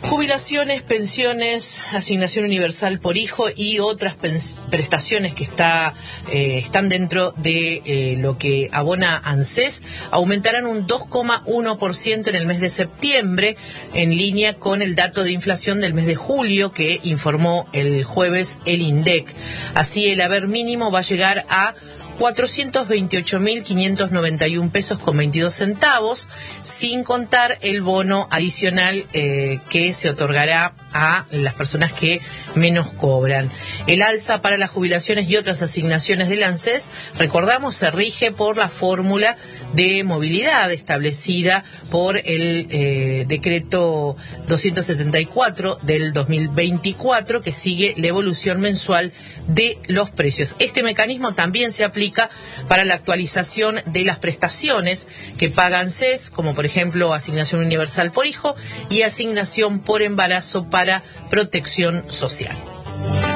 Jubilaciones, pensiones, asignación universal por hijo y otras prestaciones que están dentro de lo que abona ANSES aumentarán un 2,1% en el mes de septiembre, en línea con el dato de inflación del mes de julio que informó el jueves el INDEC. Así, el haber mínimo va a llegar a 428.591 pesos con 22 centavos, sin contar el bono adicional que se otorgará a las personas que menos cobran. El alza para las jubilaciones y otras asignaciones del ANSES, recordamos, se rige por la fórmula de movilidad establecida por el decreto 274 del 2024, que sigue la evolución mensual de los precios. Este mecanismo también se aplica para la actualización de las prestaciones que paga ANSES, como por ejemplo asignación universal por hijo y asignación por embarazo para protección social.